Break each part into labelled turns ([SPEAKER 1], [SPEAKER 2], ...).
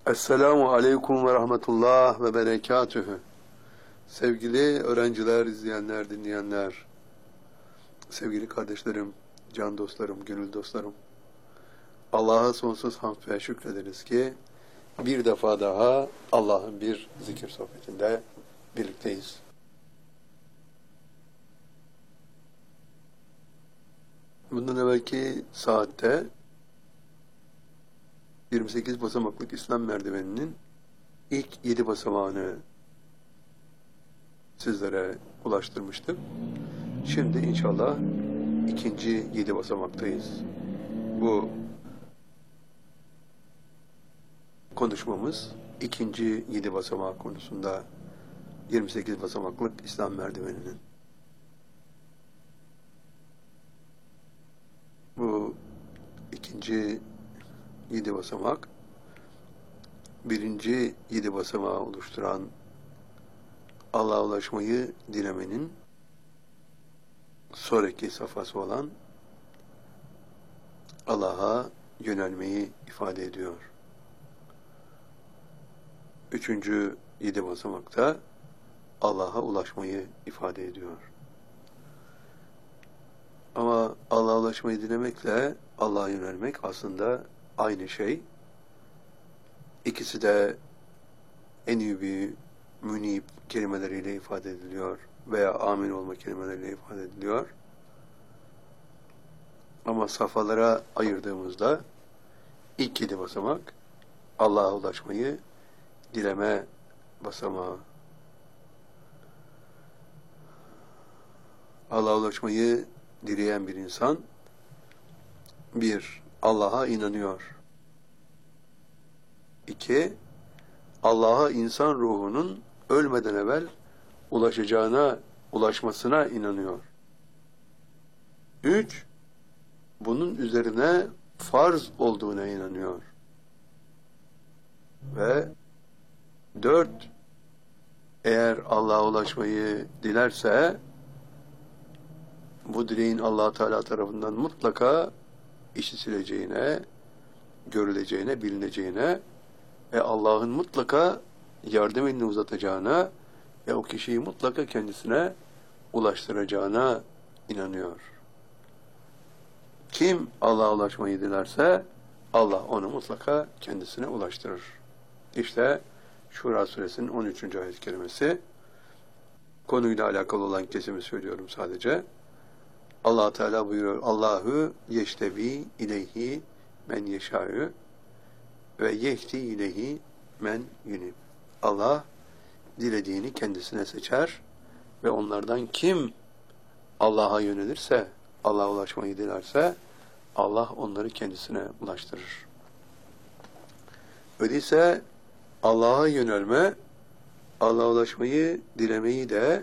[SPEAKER 1] Esselamu Aleyküm ve Rahmetullah ve Berekatühü. Sevgili öğrenciler, izleyenler, dinleyenler, sevgili kardeşlerim, can dostlarım, gönül dostlarım, Allah'a sonsuz hamd ve şükrederiz ki bir defa daha Allah'ın bir zikir sohbetinde birlikteyiz. Bundan evvelki saatte 28 basamaklık İslam merdiveninin ilk 7 basamağını sizlere ulaştırmıştık. Şimdi inşallah ikinci 7 basamaktayız. Bu konuşmamız ikinci 7 basamağı konusunda 28 basamaklık İslam merdiveninin. Bu ikinci 7 basamak, birinci 7 basamağı oluşturan Allah'a ulaşmayı dilemenin sonraki safhası olan Allah'a yönelmeyi ifade ediyor. Üçüncü 7 basamakta Allah'a ulaşmayı ifade ediyor. Ama Allah'a ulaşmayı dilemekle Allah'a yönelmek aslında aynı şey. İkisi de en iyi bir münib kelimeleriyle ifade ediliyor veya amin olma kelimeleriyle ifade ediliyor. Ama safhalara ayırdığımızda ilk 7 basamak Allah'a ulaşmayı dileme basamağı. Allah'a ulaşmayı dileyen bir insan bir, Allah'a inanıyor. 2, Allah'a insan ruhunun ölmeden evvel ulaşmasına inanıyor. 3, bunun üzerine farz olduğuna inanıyor. Ve 4, eğer Allah'a ulaşmayı dilerse bu dileğin Allah Teala tarafından mutlaka işitileceğine, görüleceğine, bilineceğine ve Allah'ın mutlaka yardım elini uzatacağına ve o kişiyi mutlaka kendisine ulaştıracağına inanıyor. Kim Allah'a ulaşmayı dilerse Allah onu mutlaka kendisine ulaştırır. İşte Şura suresinin 13. ayet-i kerimesi. Konuyla alakalı olan kesimi söylüyorum sadece. Allah Teala buyuruyor: Allahu yeştebi ileyhi men yeşâ'ü ve yehdi ileyhi men yunib. Allah dilediğini kendisine seçer ve onlardan kim Allah'a yönelirse, Allah'a ulaşmayı dilerse Allah onları kendisine ulaştırır. Öyleyse Allah'a yönelme, Allah'a ulaşmayı dilemeyi de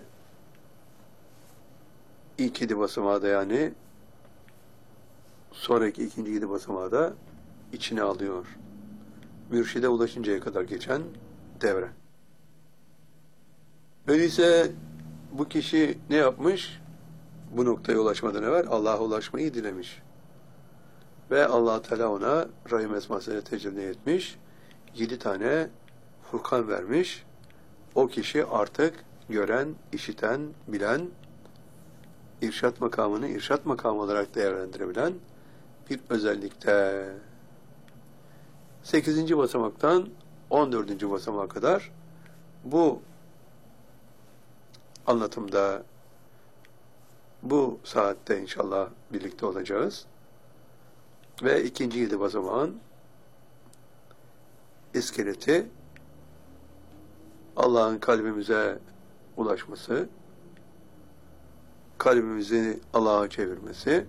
[SPEAKER 1] ilk 7 basamağı da, yani sonraki ikinci 7 basamağı da içine alıyor. Mürşide ulaşıncaya kadar geçen devre. Öyleyse bu kişi ne yapmış? Bu noktaya ulaşmadan evvel Allah'a ulaşmayı dilemiş. Ve Allah Teala ona Rahim esmasıyla tecelli etmiş. 7 tane Furkan vermiş. O kişi artık gören, işiten, bilen, irşat makamını irşat makamı olarak değerlendirebilen bir özellikte. 8. basamaktan 14. basamağa kadar bu anlatımda, bu saatte inşallah birlikte olacağız. Ve ikinci 7 basamağın iskeleti Allah'ın kalbimize ulaşması, kalbimizi Allah'a çevirmesi,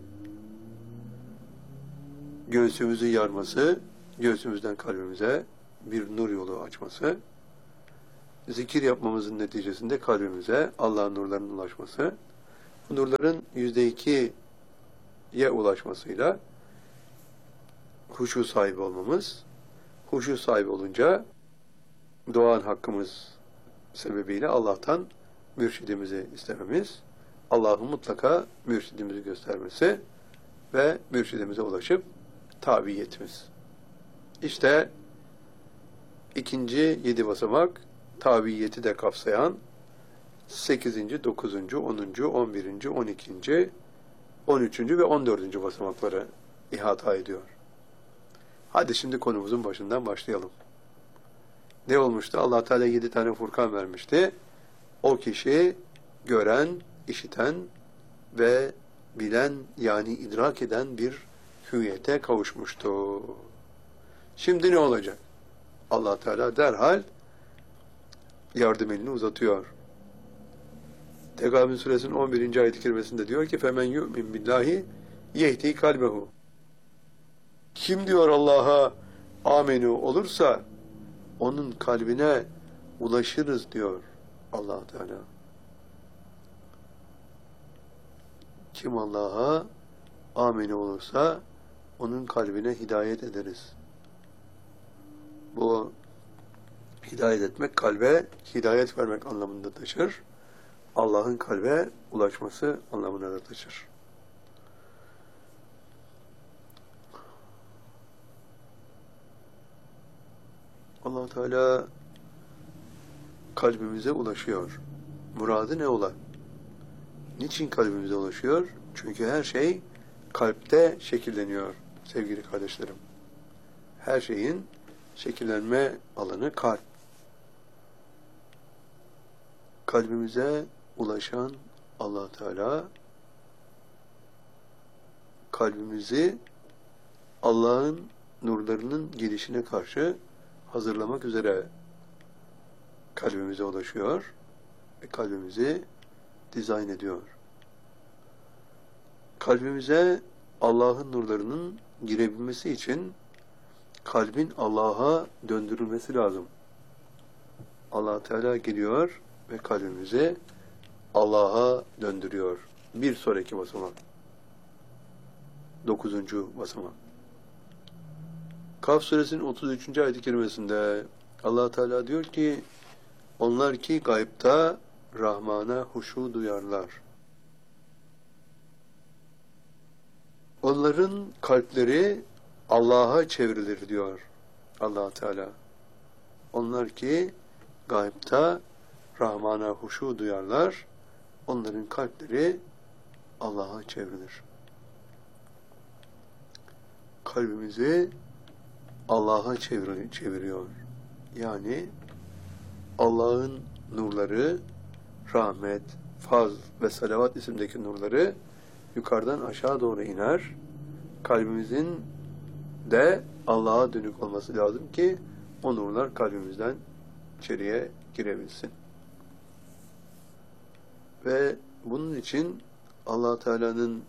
[SPEAKER 1] göğsümüzü yarması, göğsümüzden kalbimize bir nur yolu açması, zikir yapmamızın neticesinde kalbimize Allah'ın nurlarının ulaşması, bu nurların %2'ye ulaşmasıyla huşu sahibi olmamız, huşu sahibi olunca doğan hakkımız sebebiyle Allah'tan mürşidimizi istememiz, Allah'ın mutlaka mürşidimizi göstermesi ve mürşidimize ulaşıp tabiyetimiz. İşte İkinci 7 basamak tabiyeti de kapsayan 8. 9. 10. 11. 12. 13. ve 14. basamakları ihata ediyor. Hadi şimdi konumuzun başından başlayalım. Ne olmuştu? Allah Teala 7 tane Furkan vermişti. O kişi gören, işiten ve bilen, yani idrak eden bir hüviyete kavuşmuştu. Şimdi ne olacak? Allah Teala derhal yardım elini uzatıyor. Tegabün suresinin 11. ayet-i kerimesinde diyor ki فَمَنْ يُؤْمِنْ بِاللّٰهِ يَهْدِي kalbehu. Kim diyor Allah'a amenü olursa onun kalbine ulaşırız diyor Allah Teala. Kim Allah'a amenü olursa onun kalbine hidayet ederiz. Bu hidayet etmek, kalbe hidayet vermek anlamında taşır. Allah'ın kalbe ulaşması anlamına da taşır. Allah Teala kalbimize ulaşıyor. Muradı ne ola? Niçin kalbimize ulaşıyor? Çünkü her şey kalpte şekilleniyor sevgili kardeşlerim. Her şeyin şekillenme alanı kalp. Kalbimize ulaşan Allah Teala kalbimizi Allah'ın nurlarının gelişine karşı hazırlamak üzere kalbimize ulaşıyor ve kalbimizi dizayn ediyor. Kalbimize Allah'ın nurlarının girebilmesi için kalbin Allah'a döndürülmesi lazım. Allah Teala geliyor ve kalbimizi Allah'a döndürüyor. Bir sonraki basamak. 9. basamak. Kaf suresinin 33. ayet-i kerimesinde Allah Teala diyor ki onlar ki gaybta Rahman'a huşu duyarlar. Onların kalpleri Allah'a çevrilir diyor Allah Teala. Onlar ki gaybta Rahman'a huşu duyarlar. Onların kalpleri Allah'a çevrilir. Kalbimizi Allah'a çeviriyor. Yani Allah'ın nurları, rahmet, faz ve salavat isimdeki nurları yukarıdan aşağı doğru iner. Kalbimizin de Allah'a dönük olması lazım ki o nurlar kalbimizden içeriye girebilsin. Ve bunun için Allah Teala'nın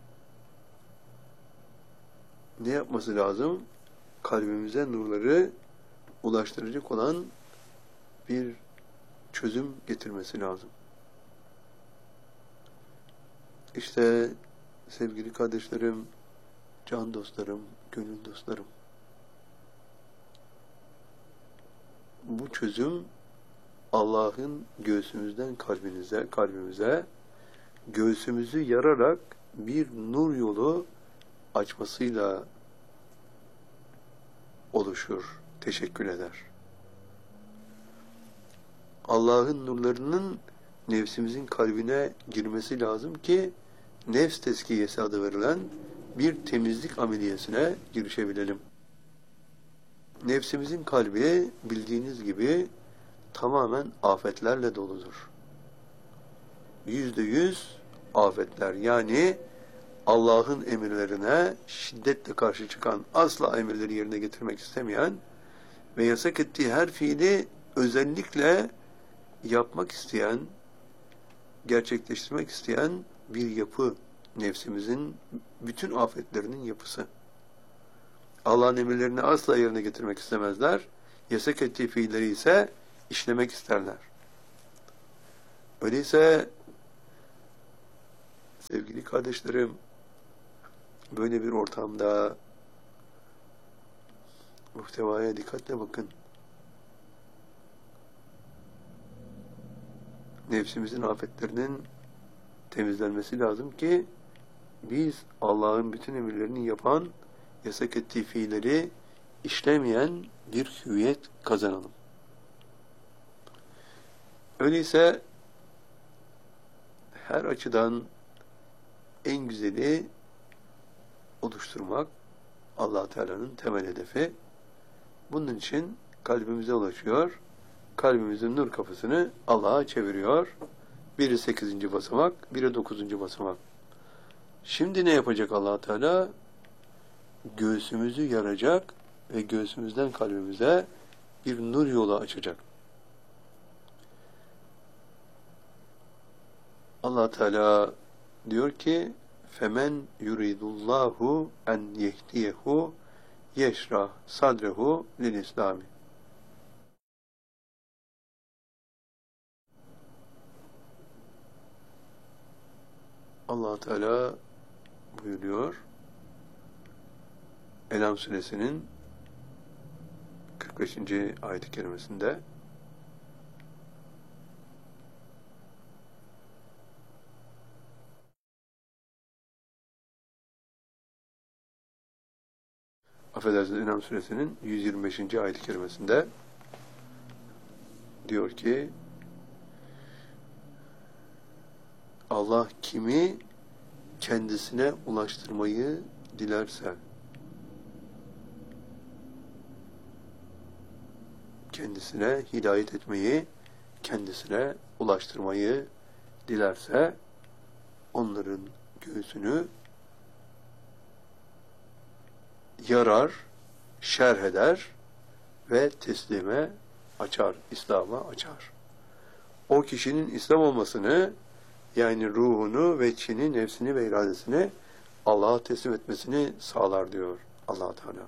[SPEAKER 1] ne yapması lazım? Kalbimize nurları ulaştıracak olan bir çözüm getirmesi lazım. İşte sevgili kardeşlerim, can dostlarım, gönül dostlarım, bu çözüm Allah'ın göğsümüzden kalbimize göğsümüzü yararak bir nur yolu açmasıyla oluşur, teşekkül eder. Allah'ın nurlarının nefsimizin kalbine girmesi lazım ki nefs tezkiyesi adı verilen bir temizlik ameliyesine girişebilelim. Nefsimizin kalbi bildiğiniz gibi tamamen afetlerle doludur. %100 afetler, yani Allah'ın emirlerine şiddetle karşı çıkan, asla emirleri yerine getirmek istemeyen ve yasak ettiği her fiili özellikle yapmak isteyen, gerçekleştirmek isteyen bir yapı, nefsimizin bütün afetlerinin yapısı. Allah'ın emirlerini asla yerine getirmek istemezler, yasak ettiği fiilleri ise işlemek isterler. Öyleyse sevgili kardeşlerim, böyle bir ortamda muhtevaya dikkatle bakın. Nefsimizin afetlerinin temizlenmesi lazım ki biz Allah'ın bütün emirlerini yapan, yasak ettiği fiilleri işlemeyen bir hüviyet kazanalım. Öyleyse her açıdan en güzeli oluşturmak Allah Teala'nın temel hedefi. Bunun için kalbimize ulaşıyor. Kalbimizin nur kapısını Allah'a çeviriyor. Biri 8. basamak, biri 9. basamak. Şimdi ne yapacak Allah Teala? Göğsümüzü yaracak ve göğsümüzden kalbimize bir nur yolu açacak. Allah Teala diyor ki: "Femen yuridullahu en yehdiyehu yeşrah sadrehu lil İslami." Allah Teala buyuruyor En'am suresinin 45. ayet-i kerimesinde: affedersiniz, En'am suresinin 125. ayet-i kerimesinde diyor ki: Allah kimi kendisine ulaştırmayı dilerse, kendisine hidayet etmeyi, kendisine ulaştırmayı dilerse, onların göğsünü yarar, şerh eder ve teslime açar, İslam'a açar. O kişinin İslam olmasını, yani ruhunu ve içini, nefsini ve iradesini Allah'a teslim etmesini sağlar diyor Allah Teala.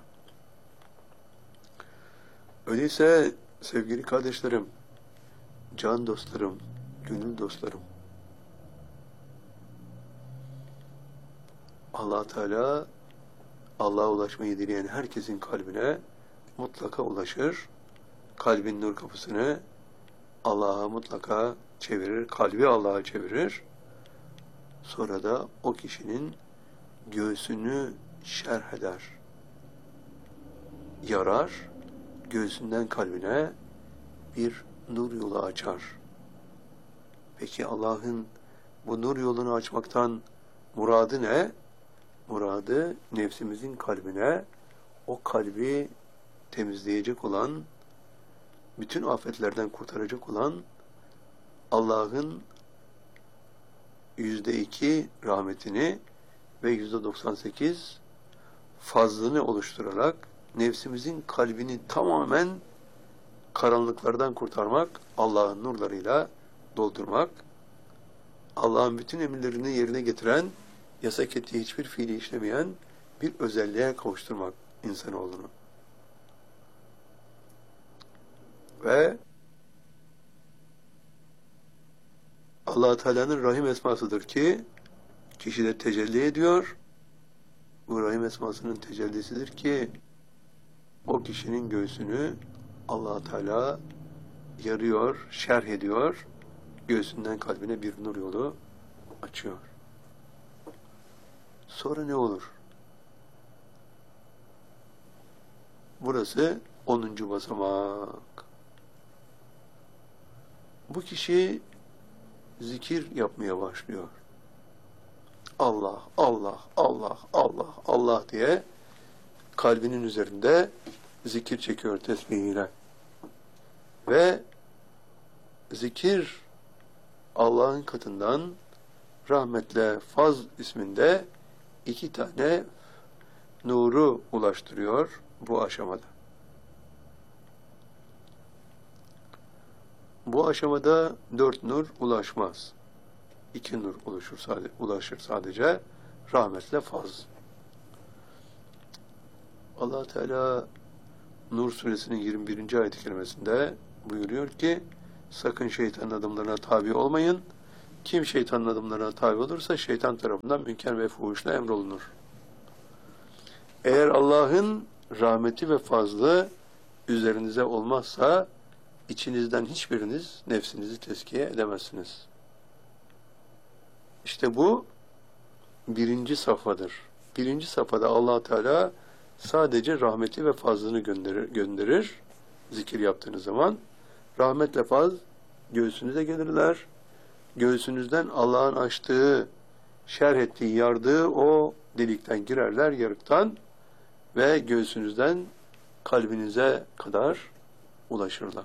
[SPEAKER 1] Öyleyse sevgili kardeşlerim, can dostlarım, gönül dostlarım, Allah Teala Allah'a ulaşmayı dileyen herkesin kalbine mutlaka ulaşır. Kalbin nur kapısını Allah'a mutlaka çevirir, kalbi Allah'a çevirir. Sonra da o kişinin göğsünü şerh eder, yarar, göğsünden kalbine bir nur yolu açar. Peki Allah'ın bu nur yolunu açmaktan muradı ne? Muradı nefsimizin kalbine, o kalbi temizleyecek olan, bütün afetlerden kurtaracak olan Allah'ın %2 rahmetini ve %98 fazlını oluşturarak nefsimizin kalbini tamamen karanlıklardan kurtarmak, Allah'ın nurlarıyla doldurmak, Allah'ın bütün emirlerini yerine getiren, yasak ettiği hiçbir fiili işlemeyen bir özelliğe kavuşturmak insanoğlunu. Ve Allah Teala'nın Rahim esmasıdır ki kişide tecelli ediyor. Bu Rahim esmasının tecellisidir ki o kişinin göğsünü Allah Teala yarıyor, şerh ediyor. Göğsünden kalbine bir nur yolu açıyor. Sonra ne olur? Burası 10. basamak. Bu kişi zikir yapmaya başlıyor. Allah, Allah, Allah, Allah, Allah diye kalbinin üzerinde zikir çekiyor tesbihiyle. Ve zikir Allah'ın katından rahmetle Faz isminde 2 tane nuru ulaştırıyor bu aşamada. Bu aşamada 4 nur ulaşmaz. 2 nur ulaşır sadece. Rahmetle Faz. Allah Teala Nur suresinin 21. ayet-i kerimesinde buyuruyor ki: sakın şeytanın adımlarına tabi olmayın. Kim şeytanın adımlarına tabi olursa şeytan tarafından münker ve fuhuşla emrolunur. Eğer Allah'ın rahmeti ve fazlı üzerinize olmazsa içinizden hiçbiriniz nefsinizi tezkiye edemezsiniz. İşte bu 1. safhadır. 1. safhada Allah Teala sadece rahmeti ve fazlını gönderir. Zikir yaptığınız zaman rahmetle faz göğsünüze gelirler. Göğsünüzden Allah'ın açtığı, şerh ettiği, yardığı o delikten girerler, yarıktan ve göğsünüzden kalbinize kadar ulaşırlar.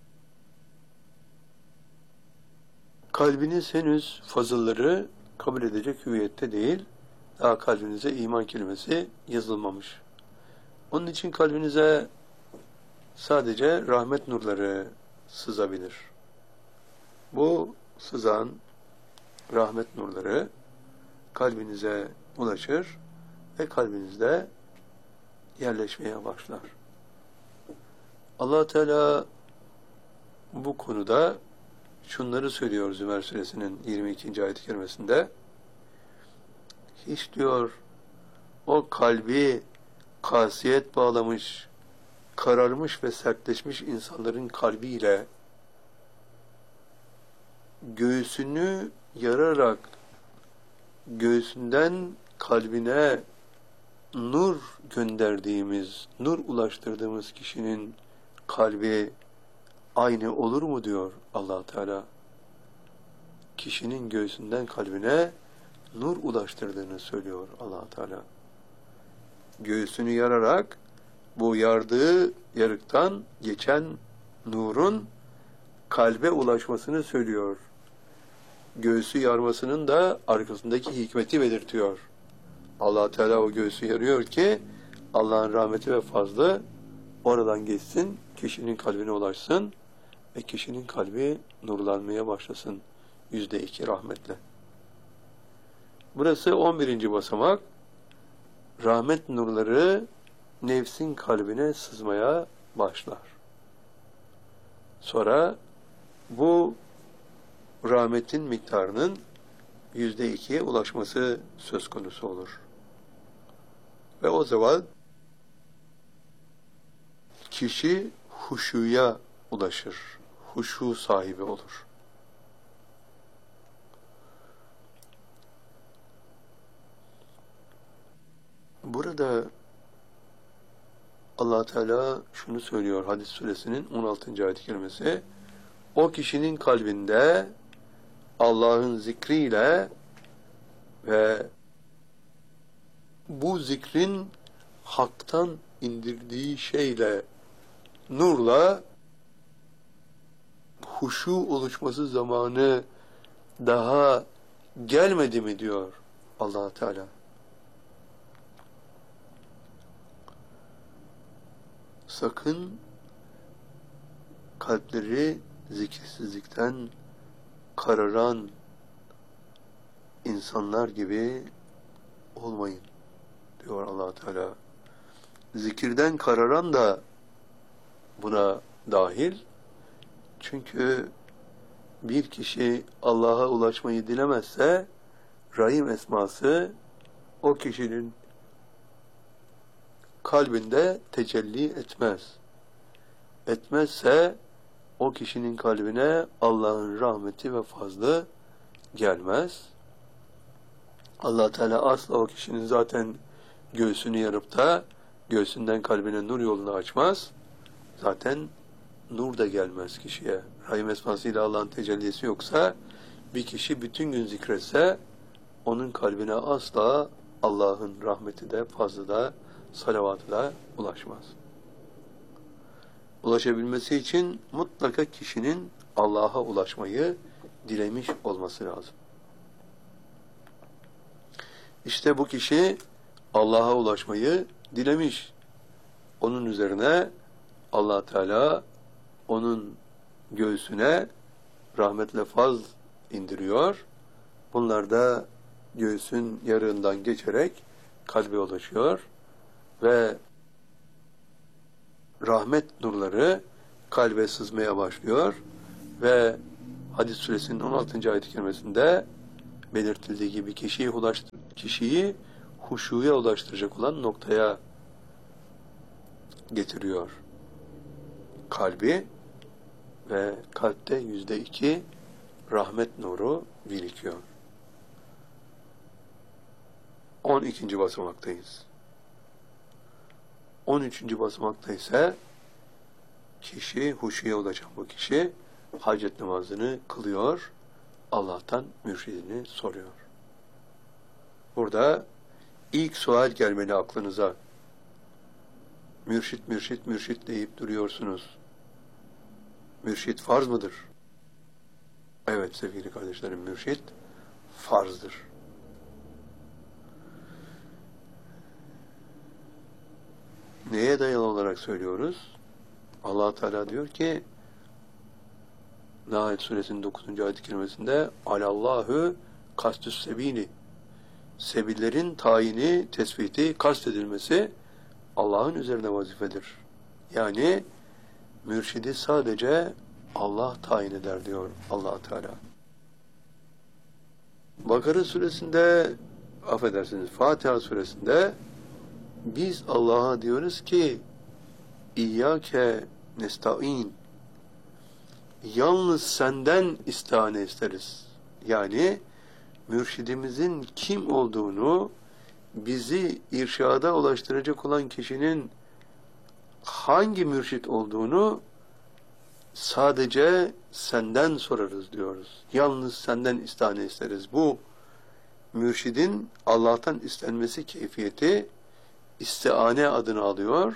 [SPEAKER 1] Kalbiniz henüz fazılları kabul edecek hüviyette değil, daha kalbinize iman kelimesi yazılmamış. Onun için kalbinize sadece rahmet nurları sızabilir. Bu sızan rahmet nurları kalbinize ulaşır ve kalbinizde yerleşmeye başlar. Allah Teala bu konuda şunları söylüyor Zümer Suresinin 22. ayet-i kerimesinde. Hiç diyor o kalbi kasiyet bağlamış, kararmış ve sertleşmiş insanların kalbiyle göğsünü yararak göğsünden kalbine nur gönderdiğimiz, nur ulaştırdığımız kişinin kalbi aynı olur mu diyor Allah Teala. Kişinin göğsünden kalbine nur ulaştırdığını söylüyor Allah Teala. Göğsünü yararak bu yardığı yarıktan geçen nurun kalbe ulaşmasını söylüyor. Göğsü yarmasının da arkasındaki hikmeti belirtiyor. Allah Teala o göğsü yarıyor ki Allah'ın rahmeti ve fazlı oradan geçsin, kişinin kalbine ulaşsın ve kişinin kalbi nurlanmaya başlasın. %2 rahmetle. Burası 11. basamak. Rahmet nurları nefsin kalbine sızmaya başlar. Sonra bu rahmetin miktarının %2'ye ulaşması söz konusu olur. Ve o zaman kişi huşuya ulaşır. Huşu sahibi olur. Burada Allah Teala şunu söylüyor Hadis suresinin 16. ayet-i kerimesi. O kişinin kalbinde Allah'ın zikriyle ve bu zikrin haktan indirdiği şeyle, nurla huşu oluşması zamanı daha gelmedi mi diyor Allah Teala. Sakın kalpleri zikirsizlikten kararan insanlar gibi olmayın diyor Allah Teala. Zikirden kararan da buna dahil. Çünkü bir kişi Allah'a ulaşmayı dilemezse Rahim esması o kişinin kalbinde tecelli etmez. Etmezse o kişinin kalbine Allah'ın rahmeti ve fazlı gelmez. Allah Teala asla o kişinin zaten göğsünü yarıp da göğsünden kalbine nur yolunu açmaz. Zaten nur da gelmez kişiye. Rahim esmasıyla Allah'ın tecellisi yoksa bir kişi bütün gün zikretse onun kalbine asla Allah'ın rahmeti de fazlı da salavatı da ulaşmaz. Ulaşabilmesi için mutlaka kişinin Allah'a ulaşmayı dilemiş olması lazım. İşte bu kişi Allah'a ulaşmayı dilemiş. Onun üzerine Allah Teala onun göğsüne rahmetle faz indiriyor. Bunlar da göğsün yarığından geçerek kalbe ulaşıyor ve rahmet nurları kalbe sızmaya başlıyor ve Hadis suresinin 16. ayet-i kerimesinde belirtildiği gibi kişiyi huşuya ulaştıracak olan noktaya getiriyor. Kalbi ve kalpte %2 rahmet nuru birikiyor. 12. basamaktayız. 13. basamakta ise kişi, huşuya ulaşan bu kişi hacet namazını kılıyor, Allah'tan mürşidini soruyor. Burada ilk sual gelmeli aklınıza. Mürşit, mürşit, mürşit deyip duruyorsunuz. Mürşit farz mıdır? Evet sevgili kardeşlerim, mürşit farzdır. Neye dayalı olarak söylüyoruz? Allah Teala diyor ki Nahl suresinin 9. ayet-i kerimesinde alallahu kastüs sebili, sebillerin tayini, tespiti, kastedilmesi Allah'ın üzerine vazifedir. Yani mürşidi sadece Allah tayin eder diyor Allah Teala. Bakara suresinde, affedersiniz, Fatiha suresinde biz Allah'a diyoruz ki İyyâke nesta'in, yalnız senden istihane isteriz. Yani mürşidimizin kim olduğunu, bizi irşada ulaştıracak olan kişinin hangi mürşit olduğunu sadece senden sorarız diyoruz. Yalnız senden istihane isteriz. Bu mürşidin Allah'tan istenmesi keyfiyeti istihane adını alıyor.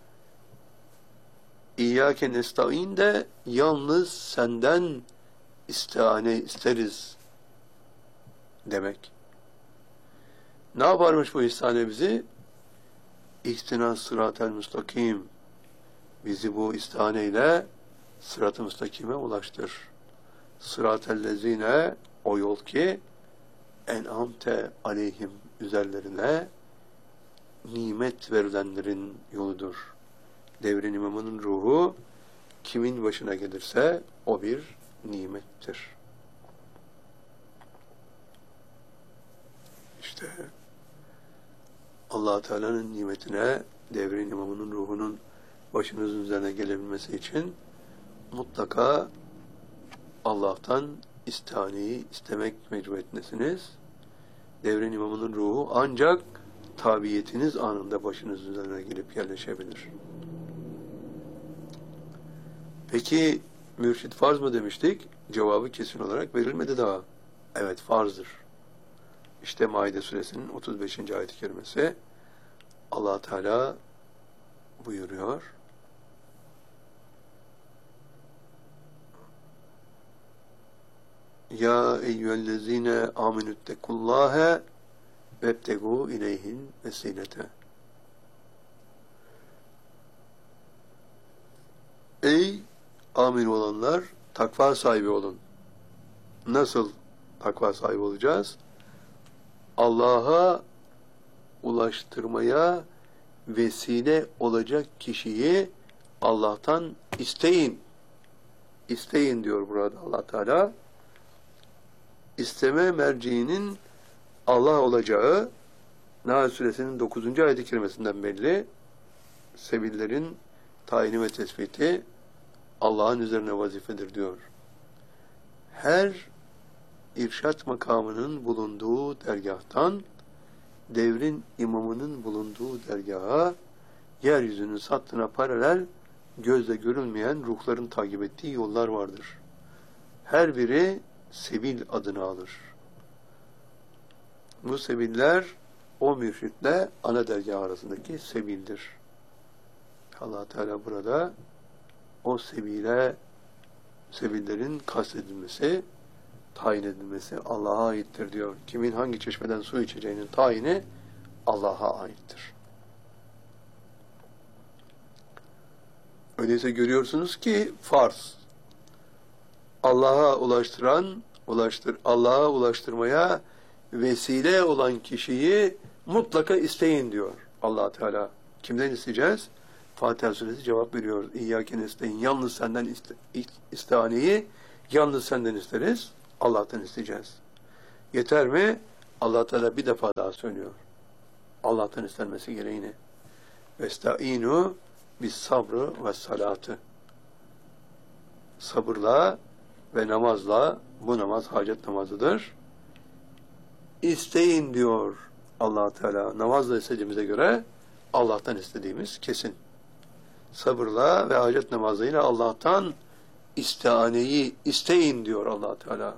[SPEAKER 1] İyyâke nesta'in de yalnız senden istihane isteriz demek. Ne yaparmış bu istihane bizi? İhtina sıratel müstakim. Bizi bu istihaneyle sırat-ı müstakime ulaştır. Sıratel lezine, o yol ki en'amte aleyhim, üzerlerine nimet verilenlerin yoludur. Devrin imamının ruhu kimin başına gelirse o bir nimettir. İşte Allah Teala'nın nimetine, devrin imamının ruhunun başınızın üzerine gelebilmesi için mutlaka Allah'tan istihaneyi istemek mecburiyetindesiniz. Devrin imamının ruhu ancak tabiyetiniz anında başınızın üzerine gelip yerleşebilir. Peki mürşid farz mı demiştik? Cevabı kesin olarak verilmedi daha. Evet, farzdır. İşte Maide suresinin 35. ayet-i kerimesi Allah Teala buyuruyor. Ya eyyühellezine amenüttekullâhe vebtegû ileyhin vesilete. Ey amin olanlar, takva sahibi olun. Nasıl takva sahibi olacağız? Allah'a ulaştırmaya vesile olacak kişiyi Allah'tan isteyin. İsteyin diyor burada Allah Teala. İsteme merciinin Allah olacağı Nahl suresinin 9. ayet-i kerimesinden belli. Sebillerin tayini ve tespiti Allah'ın üzerine vazifedir diyor. Her irşat makamının bulunduğu dergâhtan devrin imamının bulunduğu dergaha, yeryüzünün sattına paralel, gözle görülmeyen ruhların takip ettiği yollar vardır. Her biri sebil adını alır. Bu sebiller o mürşitle ana dergah arasındaki sebildir. Allah Teala burada o sebillerin kastedilmesi, tayin edilmesi Allah'a aittir diyor. Kimin hangi çeşmeden su içeceğinin tayini Allah'a aittir. Öyleyse görüyorsunuz ki farz. Allah'a Allah'a ulaştırmaya vesile olan kişiyi mutlaka isteyin diyor Allah Teala. Kimden isteyeceğiz? Fatiha suresi cevap veriyor. İyyâke nestaîn. Yalnız senden istihaneyi yalnız senden isteriz. Allah'tan isteyeceğiz. Yeter mi? Allah Teala bir defa daha söylüyor. Allah'tan istenmesi gereğini. Vesta'inu bis sabrı ve salatı. Sabırla ve namazla, bu namaz hacet namazıdır. İsteyin diyor Allah Teala. Namazla istediğimize göre Allah'tan istediğimiz kesin. Sabırla ve hacet namazıyla Allah'tan istianeyi isteyin diyor Allah Teala.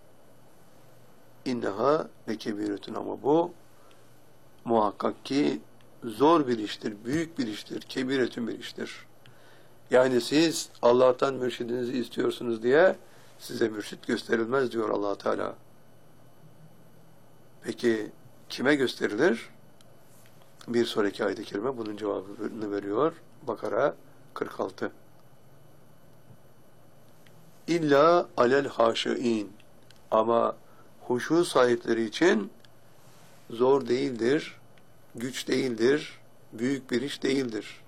[SPEAKER 1] İnneha lekebiretun, ama bu muhakkak ki zor bir iştir, büyük bir iştir, kebiretun bir iştir. Yani siz Allah'tan mürşidinizi istiyorsunuz diye size mürşit gösterilmez diyor Allah Teala. Peki kime gösterilir? Bir sonraki ayet-i kerime bunun cevabını veriyor. Bakara 46. İlla alel haşiin, ama huşu sahipleri için zor değildir, güç değildir, büyük bir iş değildir.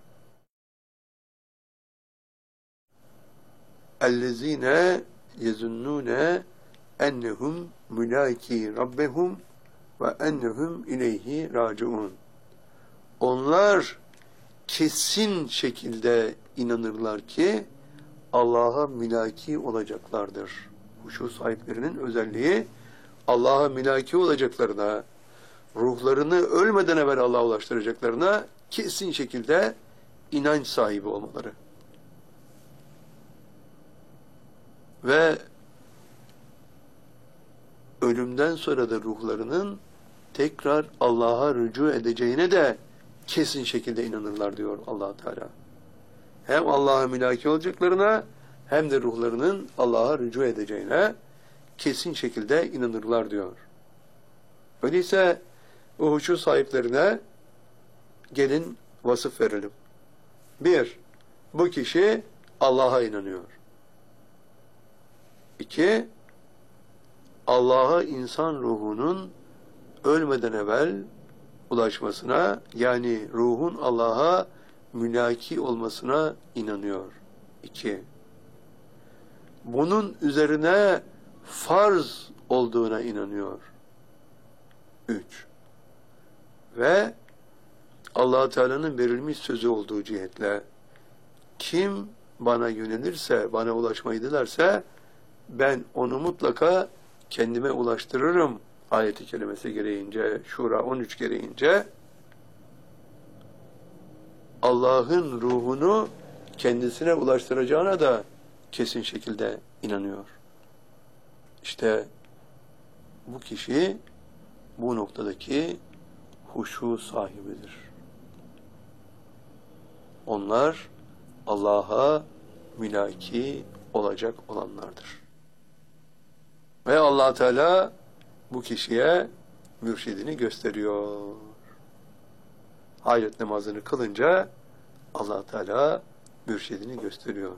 [SPEAKER 1] اَلَّذ۪ينَ يَزُنُّونَ اَنَّهُمْ مُلَاكِي رَبَّهُمْ وَاَنَّهُمْ اِلَيْهِ رَاجِعُونَ. Onlar kesin şekilde inanırlar ki Allah'a mülaki olacaklardır. Huşu sahiplerinin özelliği Allah'a mülaki olacaklarına, ruhlarını ölmeden evvel Allah'a ulaştıracaklarına kesin şekilde inanç sahibi olmaları. Ve ölümden sonra da ruhlarının tekrar Allah'a rücu edeceğine de kesin şekilde inanırlar diyor Allah Teala. Hem Allah'a mülaki olacaklarına hem de ruhlarının Allah'a rücu edeceğine kesin şekilde inanırlar diyor. Öyleyse o huşu sahiplerine gelin vasıf verelim. 1. Bu kişi Allah'a inanıyor. 2. Allah'a insan ruhunun ölmeden evvel ulaşmasına, yani ruhun Allah'a mülaki olmasına inanıyor. 2. Bunun üzerine farz olduğuna inanıyor. 3. Ve Allah Teala'nın verilmiş sözü olduğu cihetle kim bana yönelirse, bana ulaşmayı dilerse ben onu mutlaka kendime ulaştırırım ayeti kelimesi gereğince, Şura 13 gereğince Allah'ın ruhunu kendisine ulaştıracağına da kesin şekilde inanıyor. İşte bu kişi bu noktadaki huşu sahibidir. Onlar Allah'a mülaki olacak olanlardır. Ve Allah Teala bu kişiye mürşidini gösteriyor. Hayret namazını kılınca Allah Teala mürşidini gösteriyor.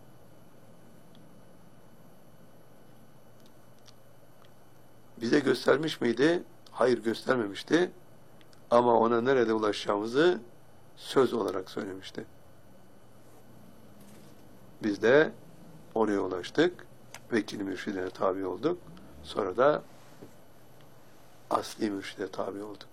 [SPEAKER 1] Bize göstermiş miydi? Hayır, göstermemişti. Ama ona nerede ulaşacağımızı söz olarak söylemişti. Biz de oraya ulaştık. Vekil mürşidine tabi olduk. Sonra da asli mürşide tabi olduk.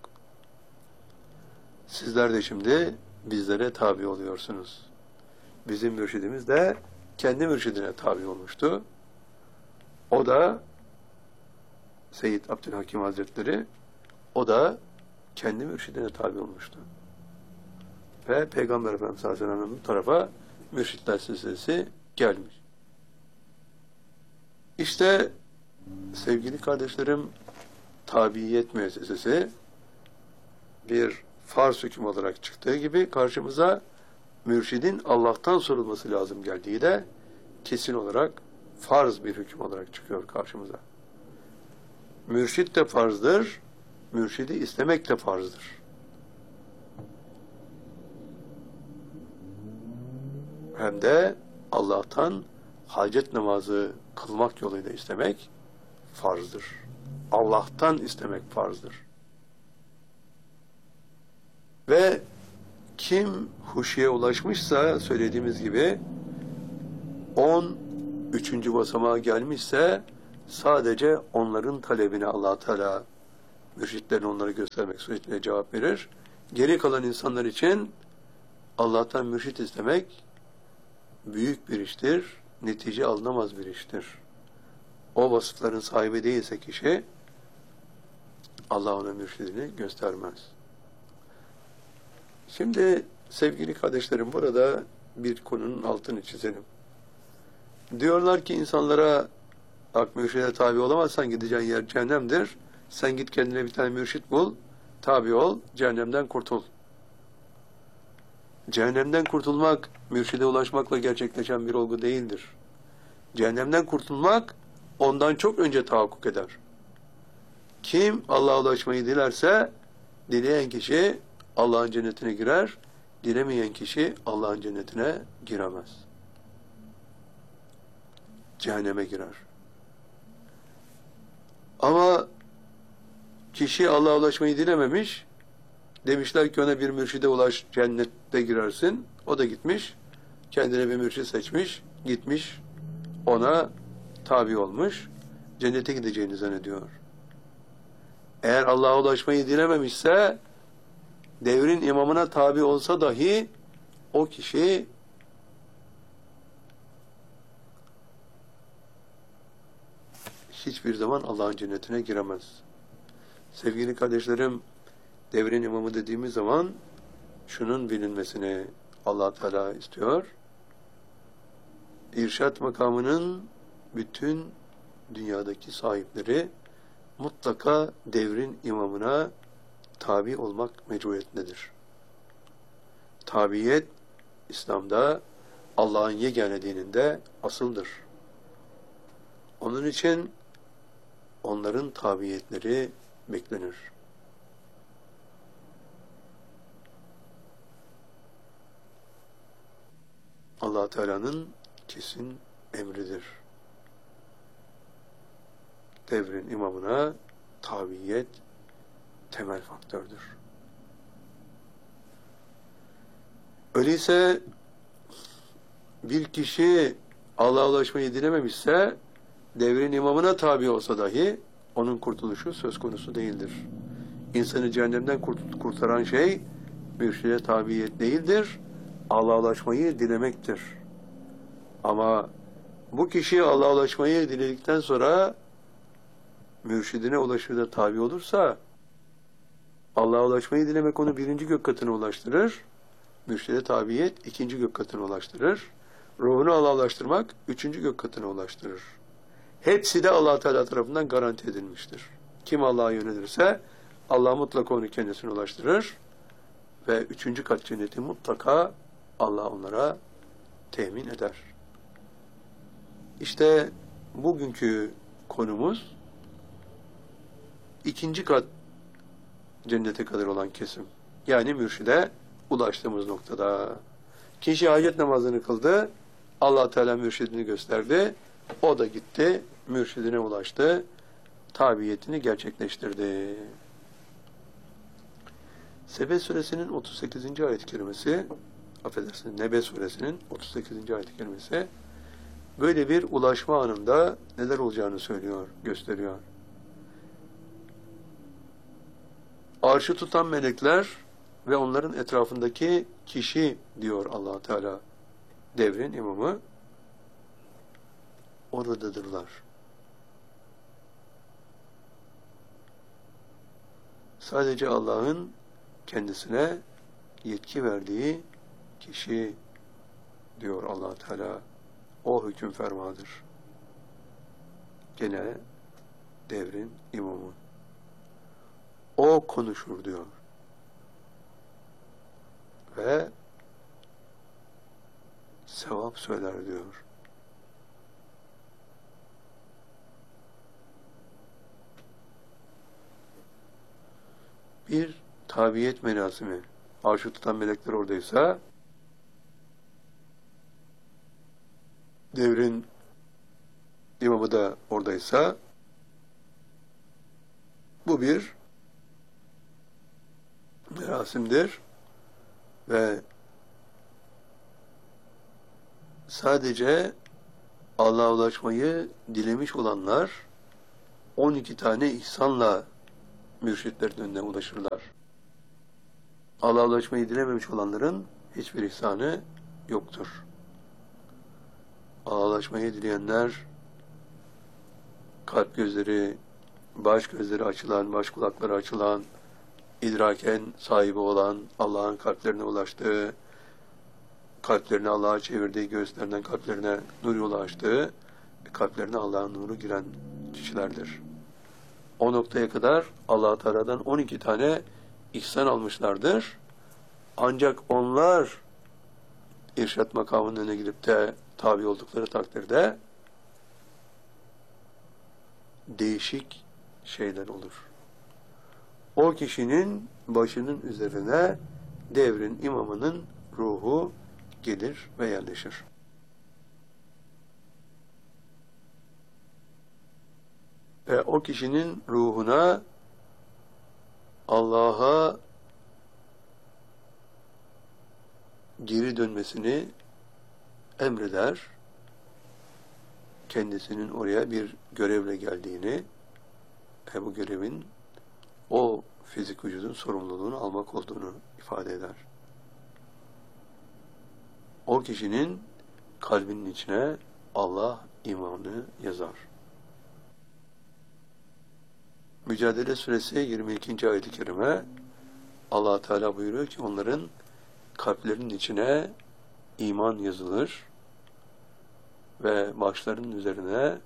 [SPEAKER 1] Sizler de şimdi bizlere tabi oluyorsunuz. Bizim mürşidimiz de kendi mürşidine tabi olmuştu. O da Seyyid Abdülhakim Hazretleri, o da kendi mürşidine tabi olmuştu. Ve Peygamber Efendimiz Aleyhisselam'ın tarafa mürşitler silsilesi gelmiş. İşte sevgili kardeşlerim, tabiyet müessesesi bir farz hüküm olarak çıktığı gibi karşımıza mürşidin Allah'tan sorulması lazım geldiği de kesin olarak farz bir hüküm olarak çıkıyor karşımıza. Mürşid de farzdır, mürşidi istemek de farzdır. Hem de Allah'tan hacet namazı kılmak yoluyla istemek farzdır. Allah'tan istemek farzdır. Ve kim huşuya ulaşmışsa, söylediğimiz gibi 13. basamağa gelmişse sadece onların talebine Allah Teala mürşitlerini onlara göstermek suretiyle cevap verir. Geri kalan insanlar için Allah'tan mürşit istemek büyük bir iştir, netice alınamaz bir iştir. O vasıfların sahibi değilse kişi, Allah ona mürşidini göstermez. Şimdi sevgili kardeşlerim, burada bir konunun altını çizelim. Diyorlar ki insanlara, bak mürşide tabi olamazsan gideceğin yer cehennemdir. Sen git kendine bir tane mürşit bul, tabi ol, cehennemden kurtul. Cehennemden kurtulmak, mürşide ulaşmakla gerçekleşen bir olgu değildir. Cehennemden kurtulmak, ondan çok önce tahakkuk eder. Kim Allah'a ulaşmayı dilerse, dileyen kişi Allah'ın cennetine girer, dilemeyen kişi Allah'ın cennetine giremez. Cehenneme girer. Ama kişi Allah'a ulaşmayı dilememiş, demişler ki ona bir mürşide ulaş, cennette girersin. O da gitmiş, kendine bir mürşid seçmiş, gitmiş, ona tabi olmuş, cennete gideceğini zannediyor. Eğer Allah'a ulaşmayı dilememişse, devrin imamına tabi olsa dahi, o kişi hiçbir zaman Allah'ın cennetine giremez. Sevgili kardeşlerim, devrin imamı dediğimiz zaman şunun bilinmesini Allah Teala istiyor. İrşad makamının bütün dünyadaki sahipleri mutlaka devrin imamına tabi olmak mecburiyetindedir. Tabiyet, İslam'da Allah'ın yegane dininde asıldır. Onun için onların tabiyetleri beklenir. Allah Teala'nın kesin emridir. Devrin imamına tabiyet temel faktördür. Öyleyse bir kişi Allah'a ulaşmayı dilememişse, devrin imamına tabi olsa dahi onun kurtuluşu söz konusu değildir. İnsanı cehennemden kurtaran şey mürşide tabiyet değildir, Allah'a ulaşmayı dilemektir. Ama bu kişi Allah'a ulaşmayı diledikten sonra mürşidine ulaşır da tabi olursa, Allah'a ulaşmayı dilemek onu 1. gök katına ulaştırır, mürşide tabiyet 2. gök katına ulaştırır, ruhunu Allah'a ulaştırmak 3. gök katına ulaştırır. Hepsi de Allah Teala tarafından garanti edilmiştir. Kim Allah'a yönelirse Allah mutlaka onu kendisine ulaştırır ve 3. kat cenneti mutlaka Allah onlara temin eder. İşte bugünkü konumuz 2. kat cennete kadar olan kesim. Yani mürşide ulaştığımız noktada. Kişi hacet namazını kıldı, Allah Teala mürşidini gösterdi, o da gitti, mürşidine ulaştı, tabiyetini gerçekleştirdi. Sebe suresinin 38. ayet-i kerimesi, affedersiniz, Nebe suresinin 38. ayet-i kerimesi, böyle bir ulaşma anında neler olacağını söylüyor, gösteriyor. Arşı tutan melekler ve onların etrafındaki kişi, diyor Allah Teala, devrin imamı, oradadırlar. Sadece Allah'ın kendisine yetki verdiği kişi, diyor Allah Teala, o hüküm fermadır. Gene devrin imamı. O konuşur, diyor. Ve sevap söyler, diyor. Bir tabiyet merasimi. Arşı tutan melekler oradaysa, devrin imamı da oradaysa, bu bir merasimdir ve sadece Allah'a ulaşmayı dilemiş olanlar 12 tane ihsanla mürşitlerin önüne ulaşırlar. Allah'a ulaşmayı dilememiş olanların hiçbir ihsanı yoktur. Allah'a ulaşmayı dileyenler, kalp gözleri, baş gözleri açılan, baş kulakları açılan, idraken sahibi olan, Allah'ın kalplerine ulaştığı, kalplerini Allah'a çevirdiği, göğüslerinden kalplerine nur yolu açtığı, kalplerine Allah'ın nuru giren kişilerdir. O noktaya kadar Allah-u Teala'dan 12 tane ihsan almışlardır. Ancak onlar irşat makamının önüne gidip de tabi oldukları takdirde değişik şeyler olur. O kişinin başının üzerine devrin imamının ruhu gelir ve yerleşir. Ve o kişinin ruhuna Allah'a geri dönmesini emreder. Kendisinin oraya bir görevle geldiğini ve bu görevin o fizik vücudun sorumluluğunu almak olduğunu ifade eder. O kişinin kalbinin içine Allah imanı yazar. Mücadele Suresi 22. ayet-i kerime Allah Teala buyuruyor ki onların kalplerinin içine iman yazılır ve başlarının üzerine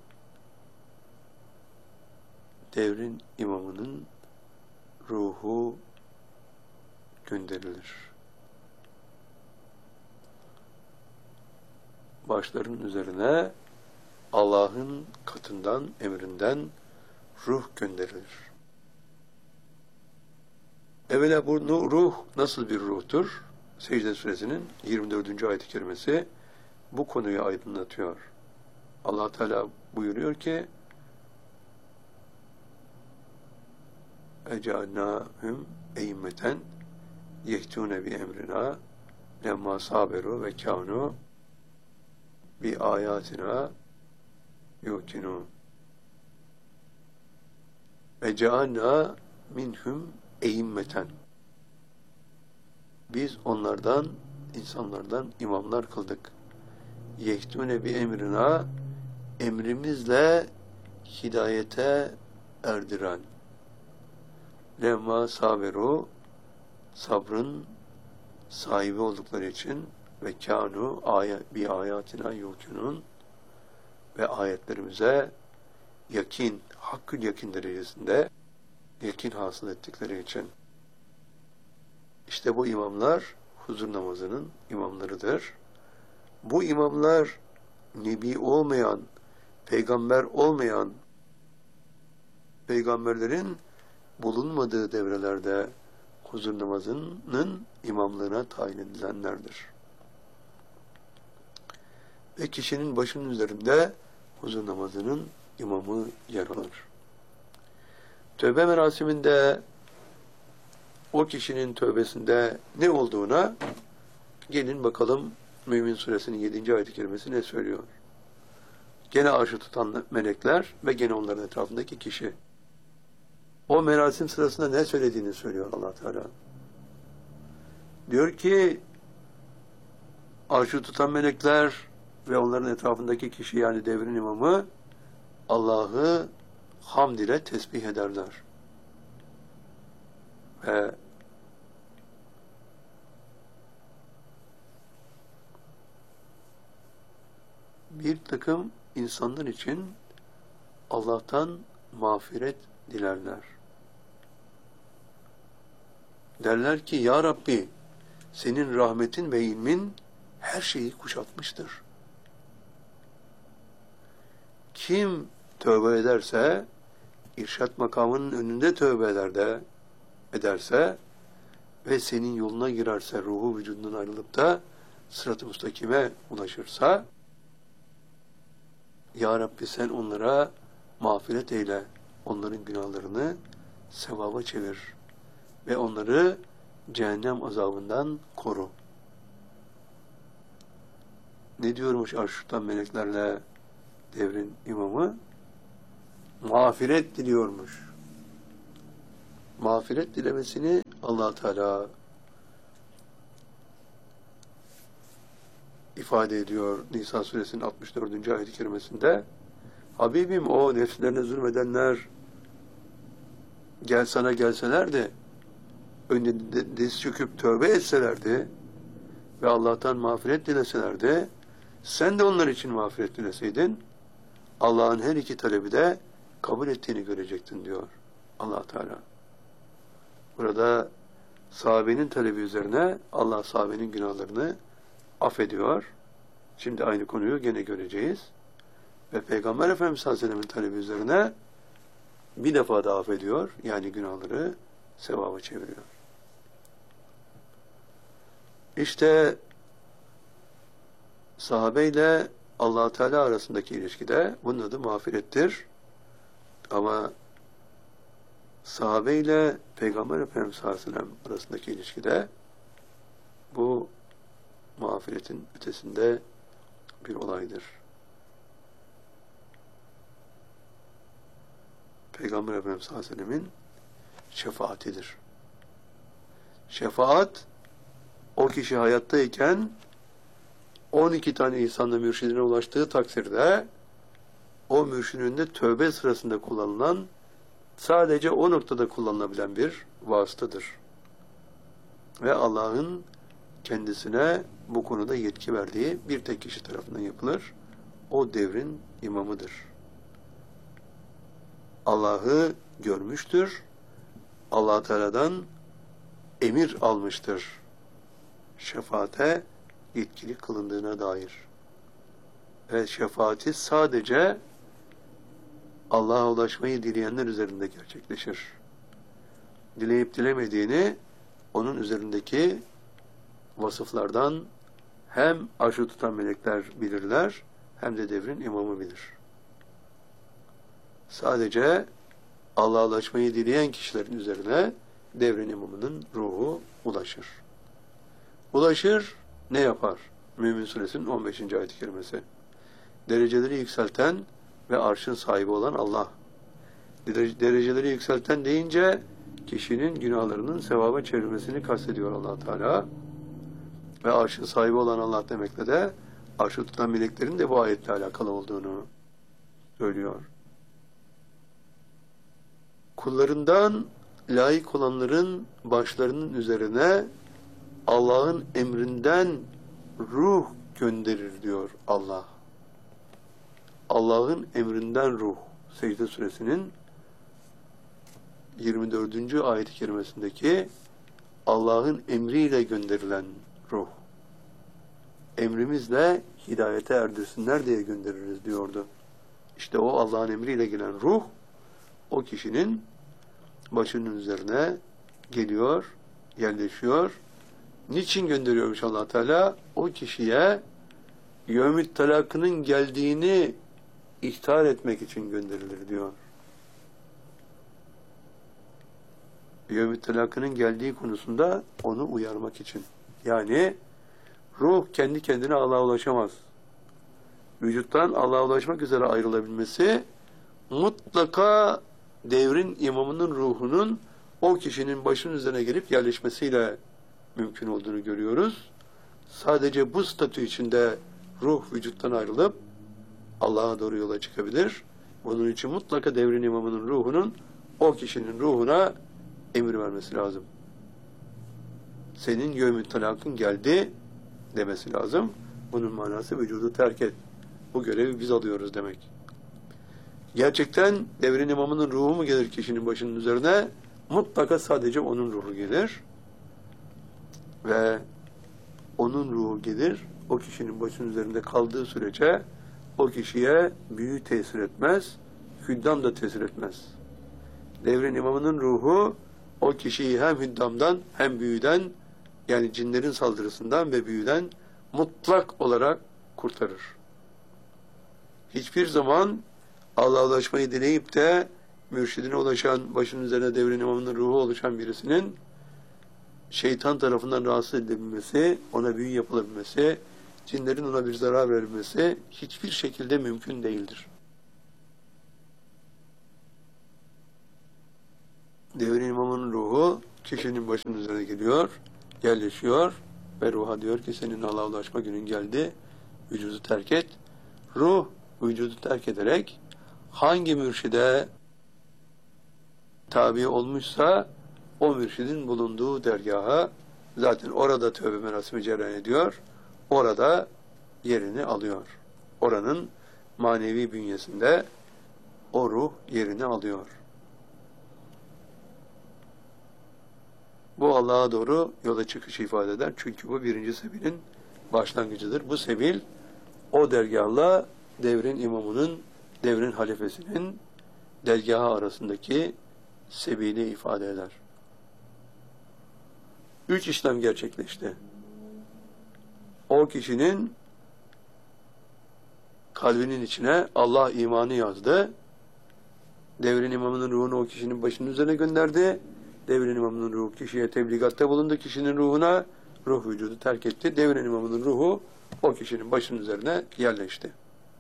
[SPEAKER 1] devrin imamının ruhu gönderilir. Başlarının üzerine Allah'ın katından, emrinden ruh gönderilir. Evvela bu ruh nasıl bir ruhtur? Secde Suresinin 24. ayet-i kerimesi bu konuyu aydınlatıyor. Allah Teala buyuruyor ki اَجَعَلْنَاهُمْ اَيِّمَّةً يَهْتُونَ بِاَمْرِنَا لَمَّا صَابَرُوا وَكَانُوا بِآيَاتِنَا يُوقِنُونَ وَجَعَلْنَا مِنْهُمْ اَيِّمَّةً Biz onlardan, insanlardan imamlar kıldık. Yehtune bi emrina, emrimizle hidayete erdiren. Lemma saberu, sabrın sahibi oldukları için ve kânu bi ayatina yukinun ve ayetlerimize yakin, hakkül yakin derecesinde yakin hasıl ettikleri için. İşte bu imamlar huzur namazının imamlarıdır. Bu imamlar nebi olmayan, peygamber olmayan, peygamberlerin bulunmadığı devrelerde huzur namazının imamlığına tayin edilenlerdir. Ve kişinin başının üzerinde huzur namazının imamı yer alır. Tövbe merasiminde o kişinin tövbesinde ne olduğuna gelin bakalım Mümin Suresinin 7. ayet-i kerimesi ne söylüyor? Gene arşı tutan melekler ve gene onların etrafındaki kişi. O merasim sırasında ne söylediğini söylüyor Allah Teala. Diyor ki arşı tutan melekler ve onların etrafındaki kişi yani devrin imamı Allah'ı hamd ile tesbih ederler. Ve bir takım insanlar için Allah'tan mağfiret dilerler. Derler ki ya Rabbi senin rahmetin ve ilmin her şeyi kuşatmıştır. Kim tövbe ederse, irşat makamının önünde tövbe ederse ve senin yoluna girerse, ruhu vücudundan ayrılıp da sırat-ı müstakime ulaşırsa, ya Rabbi sen onlara mağfiret eyle, onların günahlarını sevaba çevir ve onları cehennem azabından koru. Ne diyormuş arştan meleklerle devrin imamı? Mağfiret diliyormuş. Mağfiret dilemesini Allah Teala ifade ediyor Nisa suresinin 64. ayet-i kerimesinde. Habibim o nefslerine zulmedenler sana gelselerdi önünde diz çöküp tövbe etselerdi ve Allah'tan mağfiret dileselerdi, sen de onlar için mağfiret dileseydin, Allah'ın her iki talebi de kabul ettiğini görecektin diyor Allah Teala. Burada sahabenin talebi üzerine Allah sahabenin günahlarını affediyor. Şimdi aynı konuyu gene göreceğiz. Ve Peygamber Efendimiz sallallahu aleyhi ve sellem'in talebi üzerine bir defa da affediyor. Yani günahları sevaba çeviriyor. İşte sahabeyle Allah Teala arasındaki ilişkide bunun adı mağfirettir. Ama sahabeyle Peygamber Efendimiz sallallahu aleyhi ve sellem arasındaki ilişkide bu mağfiretin ötesinde bir olaydır. Peygamber Efendimiz sallallahu aleyhi ve sellemin şefaatidir. Şefaat, o kişi hayattayken 12 tane insanla mürşidine ulaştığı takdirde o mürşidin de tövbe sırasında kullanılan, sadece o noktada kullanılabilen bir vasıtadır. Ve Allah'ın kendisine bu konuda yetki verdiği bir tek kişi tarafından yapılır. O devrin imamıdır. Allah'ı görmüştür. Allah Teala'dan emir almıştır. Şefaate yetkili kılındığına dair. Ve şefaati sadece Allah'a ulaşmayı dileyenler üzerinde gerçekleşir. Dileyip dilemediğini onun üzerindeki vasıflardan hem arşı tutan melekler bilirler, hem de devrin imamı bilir. Sadece Allah'a ulaşmayı dileyen kişilerin üzerine devrin imamının ruhu ulaşır. Ulaşır, ne yapar? Mümin Suresinin 15. ayet-i kerimesi. Dereceleri yükselten ve arşın sahibi olan Allah. Dereceleri yükselten deyince kişinin günahlarının sevaba çevrilmesini kastediyor Allah Teala. Ve arşın sahibi olan Allah demekle de arşı tutan meleklerin de bu ayetle alakalı olduğunu söylüyor. Kullarından layık olanların başlarının üzerine Allah'ın emrinden ruh gönderir diyor Allah. Allah'ın emrinden ruh. Secde Suresinin 24. ayet-i kerimesindeki Allah'ın emriyle gönderilen ruh. Emrimizle hidayete erdirsinler diye göndeririz diyordu. İşte o Allah'ın emriyle gelen ruh, o kişinin başının üzerine geliyor, yerleşiyor. Niçin gönderiyormuş Allah Teala? O kişiye yevmit talakının geldiğini ihtar etmek için gönderilir diyor. Yevmit talakının geldiği konusunda onu uyarmak için. Yani ruh kendi kendine Allah'a ulaşamaz. Vücuttan Allah'a ulaşmak üzere ayrılabilmesi mutlaka devrin imamının ruhunun o kişinin başının üzerine gelip yerleşmesiyle mümkün olduğunu görüyoruz. Sadece bu statü içinde ruh vücuttan ayrılıp Allah'a doğru yola çıkabilir. Bunun için mutlaka devrin imamının ruhunun o kişinin ruhuna emir vermesi lazım. Senin yevmü talakın geldi demesi lazım. Bunun manası vücudu terk et. Bu görevi biz alıyoruz demek. Gerçekten devrin imamının ruhu mu gelir kişinin başının üzerine? Mutlaka sadece onun ruhu gelir. Ve onun ruhu gelir. O kişinin başının üzerinde kaldığı sürece o kişiye büyü tesir etmez. Hüddam da tesir etmez. Devrin imamının ruhu o kişiyi hem hüddamdan hem büyüden, yani cinlerin saldırısından ve büyüden mutlak olarak kurtarır. Hiçbir zaman Allah'a ulaşmayı dileyip de mürşidine ulaşan, başının üzerine devrin imamının ruhu oluşan birisinin şeytan tarafından rahatsız edilebilmesi, ona büyü yapılabilmesi, cinlerin ona bir zarar verilmesi hiçbir şekilde mümkün değildir. Devrin imamının ruhu kişinin başının üzerine geliyor, yerleşiyor ve ruha diyor ki senin Allah'a ulaşma günün geldi, vücudu terk et. Ruh vücudu terk ederek hangi mürşide tabi olmuşsa o mürşidin bulunduğu dergaha, zaten orada tövbe merasimi cereyan ediyor, orada yerini alıyor. Oranın manevi bünyesinde o ruh yerini alıyor. Bu Allah'a doğru yola çıkışı ifade eder. Çünkü bu birinci sebilin başlangıcıdır. Bu sebil o dergahla devrin imamının, devrin halifesinin dergahı arasındaki sebili ifade eder. 3 işlem gerçekleşti. O kişinin kalbinin içine Allah imanı yazdı. Devrin imamının ruhunu o kişinin başının üzerine gönderdi. Devrin imamının ruhu kişiye tebligatta bulundu. Kişinin ruhuna ruh vücudu terk etti. Devrin imamının ruhu o kişinin başının üzerine yerleşti.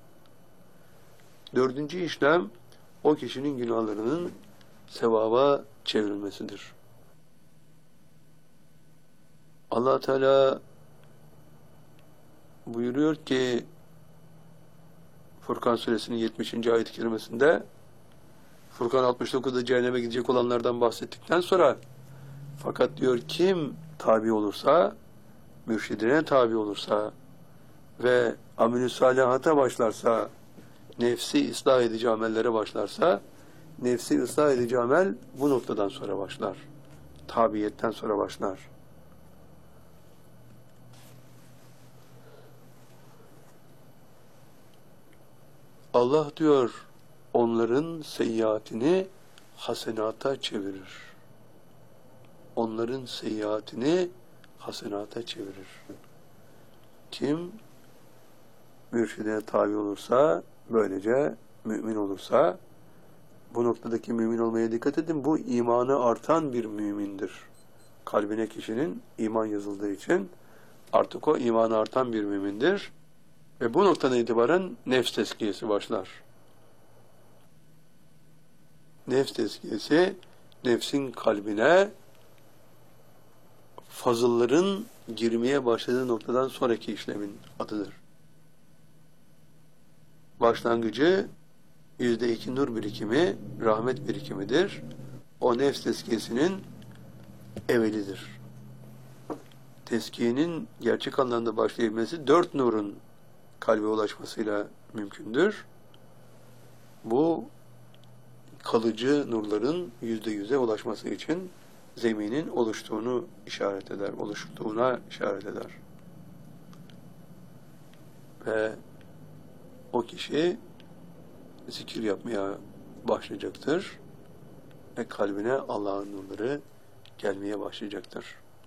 [SPEAKER 1] 4. işlem o kişinin günahlarının sevaba çevrilmesidir. Allah Teala buyuruyor ki Furkan suresinin 70. ayet-i kerimesinde, Furkan 69'da cehenneme gidecek olanlardan bahsettikten sonra, fakat diyor kim tabi olursa, mürşidine tabi olursa ve amel-i salihata başlarsa, nefsi ıslah edici amellere başlarsa, nefsi ıslah edici amel bu noktadan sonra başlar. Tabiyetten sonra başlar. Allah diyor, onların seyyiatini hasenata çevirir. Onların seyyiatini hasenata çevirir. Kim mürşide tabi olursa, böylece mümin olursa, bu noktadaki mümin olmaya dikkat edin, bu imanı artan bir mümindir. Kalbine kişinin iman yazıldığı için artık o imanı artan bir mümindir. Ve bu noktadan itibaren nefs tezkiyesi başlar. Nefs tezkiyesi, nefsin kalbine fazılların girmeye başladığı noktadan sonraki işlemin adıdır. Başlangıcı %2 nur birikimi, rahmet birikimidir. O nefs tezkiyesinin evvelidir. Tezkiyenin gerçek anlamda başlayabilmesi 4 nurun kalbe ulaşmasıyla mümkündür. Bu kalıcı nurların %100'e ulaşması için zeminin oluştuğunu işaret eder, oluştuğuna işaret eder. Ve o kişi zikir yapmaya başlayacaktır ve kalbine Allah'ın nurları gelmeye başlayacaktır.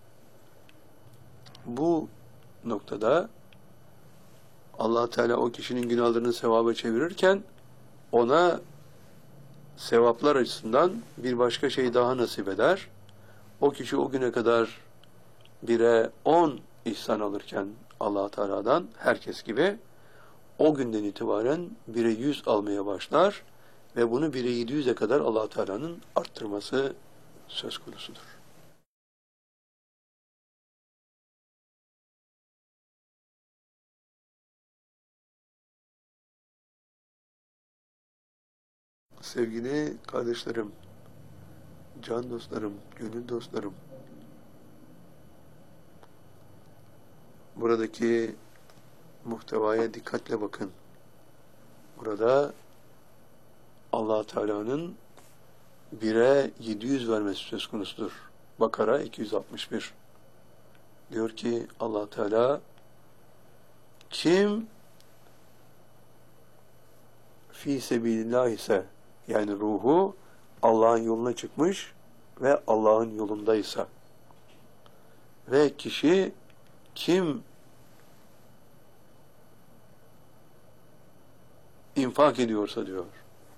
[SPEAKER 1] Bu noktada Allah Teala o kişinin günahlarını sevaba çevirirken ona sevaplar açısından bir başka şey daha nasip eder. O kişi o güne kadar 1'e 10 ihsan alırken Allah Teala'dan herkes gibi o günden itibaren 1'e 100 almaya başlar ve bunu 1'e 700'e kadar Allah Teala'nın arttırması söz konusudur. Sevgili kardeşlerim, can dostlarım, gönül dostlarım, buradaki muhtevaya dikkatle bakın. Burada Allah Teala'nın 1'e 700 vermesi söz konusudur. Bakara 261. Diyor ki Allah Teala, kim fi sebilillah ise, yani ruhu Allah'ın yoluna çıkmış ve Allah'ın yolundaysa ve kişi kim infak ediyorsa diyor,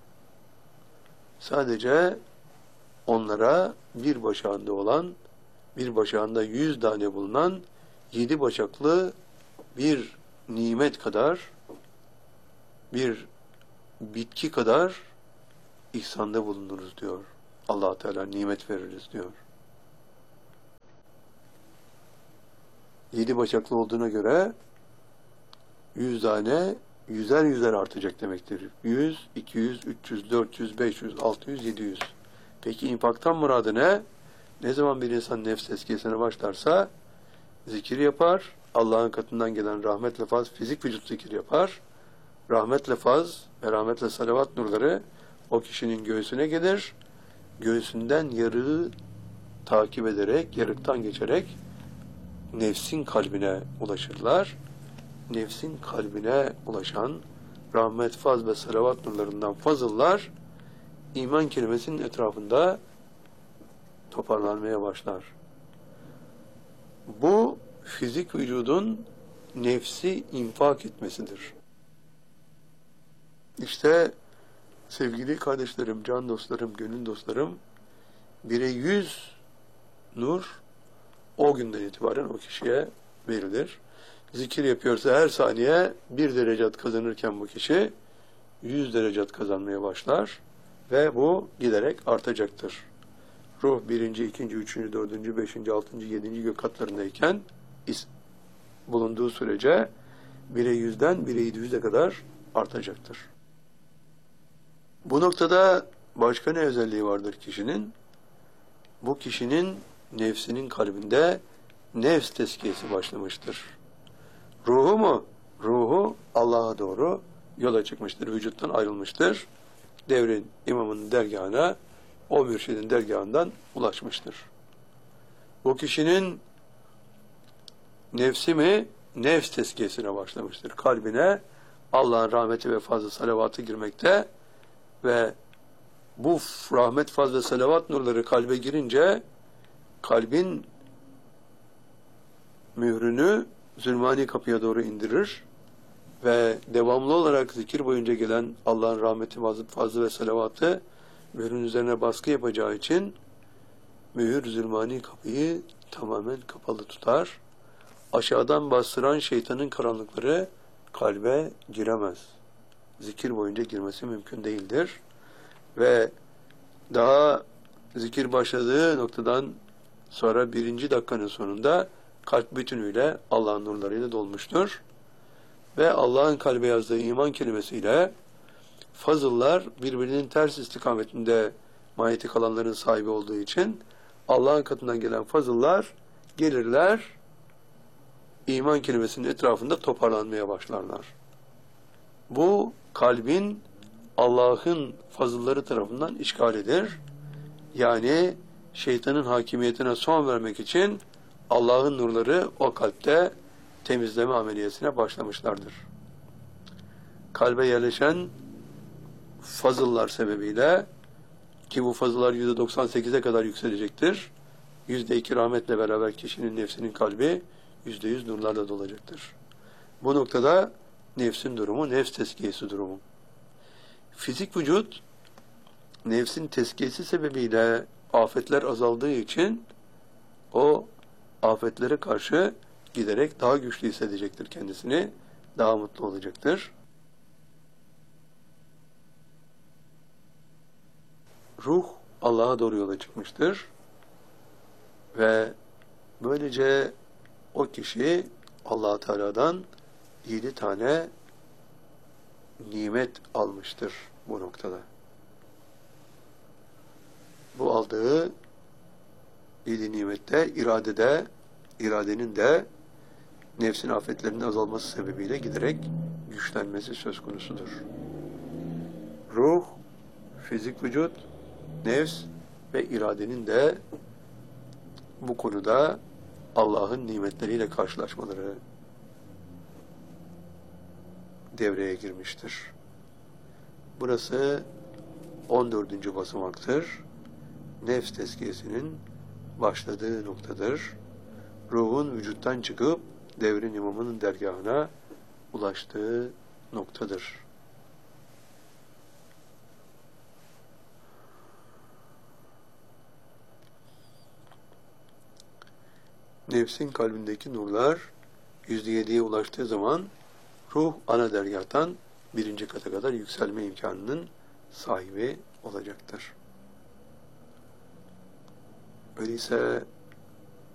[SPEAKER 1] sadece onlara bir başağında olan, bir başağında 100 tane bulunan 7 başaklı bir nimet kadar, bir bitki kadar ihsanda bulunuruz diyor. Allah Teala nimet veririz diyor. 7 başaklı olduğuna göre 100 tane yüzer yüzer artacak demektir. 100, 200, 300, 400, 500, 600, 700. Peki infaktan muradı ne? Ne zaman bir insan nefs tezkiyesine başlarsa zikir yapar, Allah'ın katından gelen rahmetle faz, fizik vücut zikir yapar, rahmetle faz ve rahmetle salavat nurları o kişinin göğsüne gelir, göğsünden yarığı takip ederek, yarıktan geçerek nefsin kalbine ulaşırlar. Nefsin kalbine ulaşan rahmet, faz ve salavat nurlarından fazıllar iman kelimesinin etrafında toparlanmaya başlar. Bu fizik vücudun nefsi infak etmesidir. İşte sevgili kardeşlerim, can dostlarım, gönül dostlarım, 1'e 100 nur o günden itibaren o kişiye verilir. Zikir yapıyorsa her saniye 1 derecat kazanırken bu kişi 100 derecat kazanmaya başlar ve bu giderek artacaktır. Ruh 1. 2. 3. 4. 5. 6. 7. gök katlarındayken bulunduğu sürece 1'e 100'den 1'e 700'e kadar artacaktır. Bu noktada başka ne özelliği vardır kişinin? Bu kişinin nefsinin kalbinde nefs tezkiyesi başlamıştır. Ruhu mu? Ruhu Allah'a doğru yola çıkmıştır, vücuttan ayrılmıştır. Devrin imamının dergahına, o mürşidin dergahından ulaşmıştır. Bu kişinin nefsi mi? Nefs tezkiyesine başlamıştır. Kalbine Allah'ın rahmeti ve fazla salavatı girmekte ve bu rahmet, faz ve salavat nurları kalbe girince kalbin mührünü zulmani kapıya doğru indirir ve devamlı olarak zikir boyunca gelen Allah'ın rahmeti, fazlı ve salavatı mührün üzerine baskı yapacağı için mühür zulmani kapıyı tamamen kapalı tutar. Aşağıdan bastıran şeytanın karanlıkları kalbe giremez. Zikir boyunca girmesi mümkün değildir. Ve daha zikir başladığı noktadan sonra 1. dakikanın sonunda kalp bütünüyle Allah'ın nurlarıyla dolmuştur. Ve Allah'ın kalbe yazdığı iman kelimesiyle fazıllar birbirinin ters istikametinde manyetik alanların sahibi olduğu için Allah'ın katından gelen fazıllar gelirler, iman kelimesinin etrafında toparlanmaya başlarlar. Bu kalbin Allah'ın fazılları tarafından işgalidir. Yani şeytanın hakimiyetine son vermek için Allah'ın nurları o kalpte temizleme ameliyesine başlamışlardır. Kalbe yerleşen fazıllar sebebiyle, ki bu fazıllar %98'e kadar yükselecektir, %2 rahmetle beraber kişinin nefsinin kalbi %100 nurlarla dolacaktır. Bu noktada nefsin durumu, nefs tezkiyesi durumu. Fizik vücut, nefsin tezkiyesi sebebiyle afetler azaldığı için o afetlere karşı giderek daha güçlü hissedecektir kendisini, daha mutlu olacaktır. Ruh Allah'a doğru yola çıkmıştır ve böylece o kişi Allah-u Teala'dan 7 tane nimet almıştır bu noktada. Bu aldığı 7 nimette iradenin de nefsin afetlerinin azalması sebebiyle giderek güçlenmesi söz konusudur. Ruh, fizik vücut, nefs ve iradenin de bu konuda Allah'ın nimetleriyle karşılaşmaları devreye girmiştir. Burası 14. basamaktır. Nefs tezkiyesinin başladığı noktadır. Ruhun vücuttan çıkıp devrin imamının dergahına ulaştığı noktadır. Nefsin kalbindeki nurlar %7'ye ulaştığı zaman ruh ana dergahtan 1. kata kadar yükselme imkanının sahibi olacaktır. Öyleyse